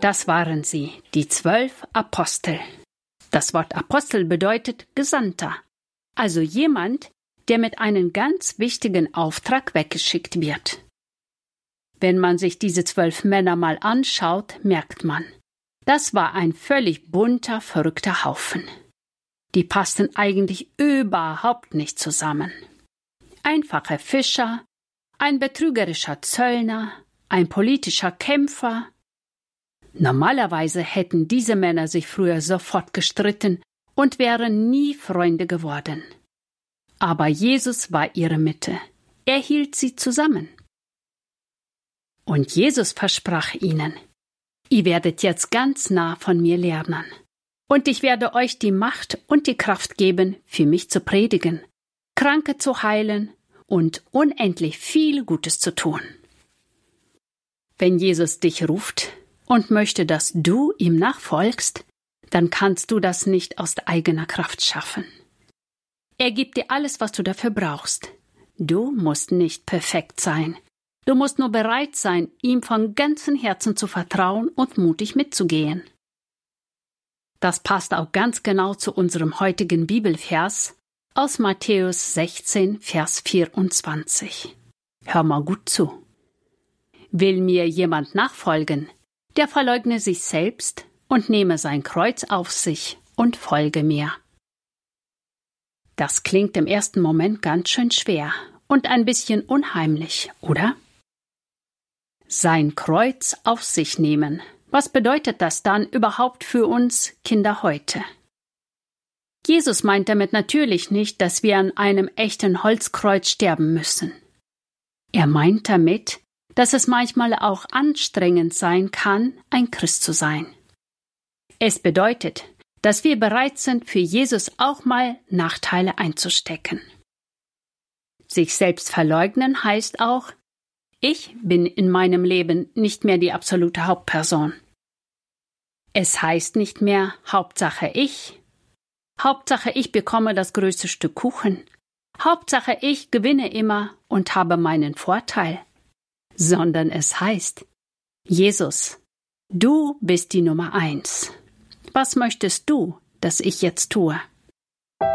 Das waren sie, die 12 Apostel. Das Wort Apostel bedeutet Gesandter, also jemand, der mit einem ganz wichtigen Auftrag weggeschickt wird. Wenn man sich diese 12 Männer mal anschaut, merkt man, das war ein völlig bunter, verrückter Haufen. Die passten eigentlich überhaupt nicht zusammen. Einfache Fischer, ein betrügerischer Zöllner, ein politischer Kämpfer. Normalerweise hätten diese Männer sich früher sofort gestritten und wären nie Freunde geworden. Aber Jesus war ihre Mitte. Er hielt sie zusammen. Und Jesus versprach ihnen: Ihr werdet jetzt ganz nah von mir lernen. Und ich werde euch die Macht und die Kraft geben, für mich zu predigen, Kranke zu heilen und unendlich viel Gutes zu tun. Wenn Jesus dich ruft und möchte, dass du ihm nachfolgst, dann kannst du das nicht aus eigener Kraft schaffen. Er gibt dir alles, was du dafür brauchst. Du musst nicht perfekt sein. Du musst nur bereit sein, ihm von ganzem Herzen zu vertrauen und mutig mitzugehen. Das passt auch ganz genau zu unserem heutigen Bibelvers aus Matthäus 16, Vers 24. Hör mal gut zu. Will mir jemand nachfolgen, der verleugne sich selbst und nehme sein Kreuz auf sich und folge mir. Das klingt im ersten Moment ganz schön schwer und ein bisschen unheimlich, oder? Sein Kreuz auf sich nehmen. Was bedeutet das dann überhaupt für uns Kinder heute? Jesus meint damit natürlich nicht, dass wir an einem echten Holzkreuz sterben müssen. Er meint damit, dass es manchmal auch anstrengend sein kann, ein Christ zu sein. Es bedeutet, dass wir bereit sind, für Jesus auch mal Nachteile einzustecken. Sich selbst verleugnen heißt auch, ich bin in meinem Leben nicht mehr die absolute Hauptperson. Es heißt nicht mehr Hauptsache ich bekomme das größte Stück Kuchen, Hauptsache ich gewinne immer und habe meinen Vorteil, sondern es heißt, Jesus, du bist die Nummer 1. Was möchtest du, dass ich jetzt tue?